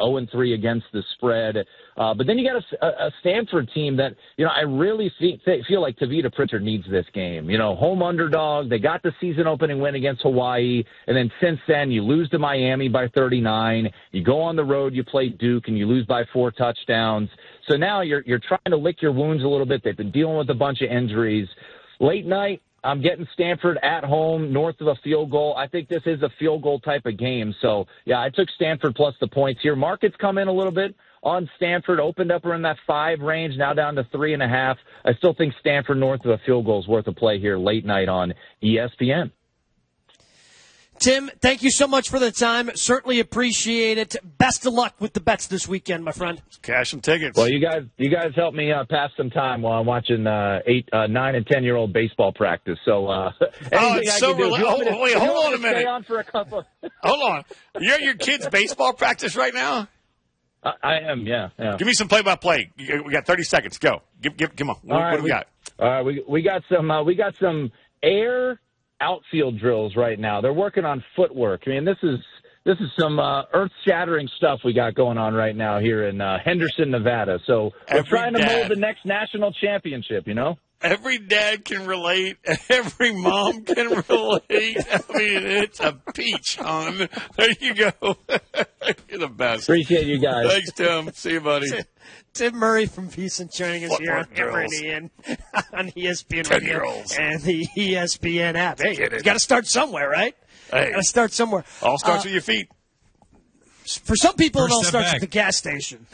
0-3 against the spread. But then you got a Stanford team that, I really feel like Tavita Pritchard needs this game. Home underdog. They got the season opening win against Hawaii. And then since then, you lose to Miami by 39. You go on the road, you play Duke, and you lose by 4 touchdowns. So now you're trying to lick your wounds a little bit. They've been dealing with a bunch of injuries. Late night, I'm getting Stanford at home, north of a field goal. I think this is a field goal type of game. So, yeah, I took Stanford plus the points here. Markets come in a little bit on Stanford, opened up around that 5 range, now down to 3.5. I still think Stanford north of a field goal is worth a play here late night on ESPN. Tim, thank you so much for the time. Certainly appreciate it. Best of luck with the bets this weekend, my friend. Cash and tickets. Well, you guys help me pass some time while I'm watching 9 and 10-year-old baseball practice. So anything I can do. Hold on a minute. Stay on for a couple. Hold on. You're at your kid's baseball practice right now? I am, yeah. Give me some play-by-play. We got 30 seconds. Go. Come on. What do we got? All right, we got some air outfield drills right now. They're working on footwork. I mean, this is some earth-shattering stuff we got going on right now here in Henderson, Nevada. So we're trying to mold the next national championship, Every dad can relate. Every mom can relate. I mean, it's a peach, hon. There you go. You're the best. Appreciate you guys. Thanks, Tim. See you, buddy. Tim Murray from VEASAN joining us here on ESPN on ESPN Radio and the ESPN app. Hey, you got to start somewhere, right? Hey, got to start somewhere. All starts with your feet. For some people, it all starts at the gas station.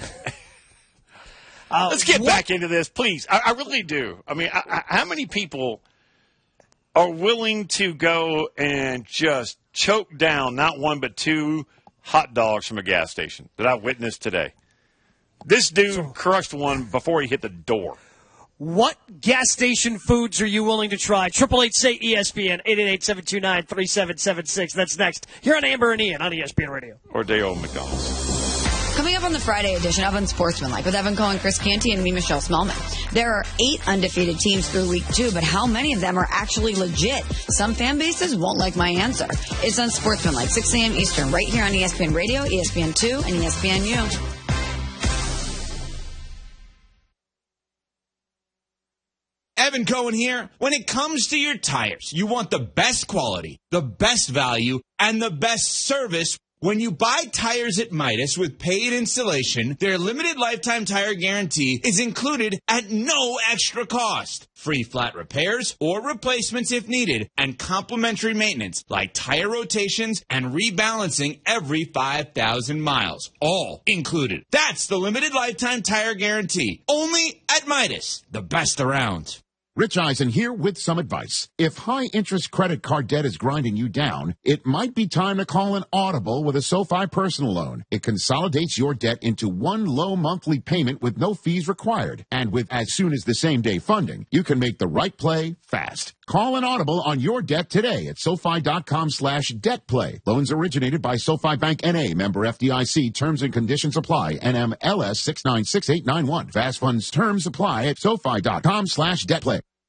Let's get back into this, please. I really do. I mean, how many people are willing to go and just choke down not one but 2 hot dogs from a gas station that I witnessed today? This dude crushed one before he hit the door. What gas station foods are you willing to try? 888-SAY-ESPN, 888-729-3776. That's next. Here on Amber and Ian on ESPN Radio. Or Day-Old McDonald's. Coming up on the Friday edition of Unsportsmanlike with Evan Cohen, Chris Canty, and me, Michelle Smellman. There are 8 undefeated teams through week 2, but how many of them are actually legit? Some fan bases won't like my answer. It's Unsportsmanlike, 6 a.m. Eastern, right here on ESPN Radio, ESPN2, and ESPNU. Evan Cohen here. When it comes to your tires, you want the best quality, the best value, and the best service. When you buy tires at Midas with paid installation, their limited lifetime tire guarantee is included at no extra cost. Free flat repairs or replacements if needed, and complimentary maintenance like tire rotations and rebalancing every 5,000 miles. All included. That's the limited lifetime tire guarantee. Only at Midas, the best around. Rich Eisen here with some advice. If high-interest credit card debt is grinding you down, it might be time to call an Audible with a SoFi personal loan. It consolidates your debt into one low monthly payment with no fees required. And with as soon as the same-day funding, you can make the right play fast. Call an Audible on your debt today at SoFi.com/debtplay. Loans originated by SoFi Bank N.A., member FDIC. Terms and conditions apply. NMLS 696891. Fast funds terms apply at SoFi.com/debtplay.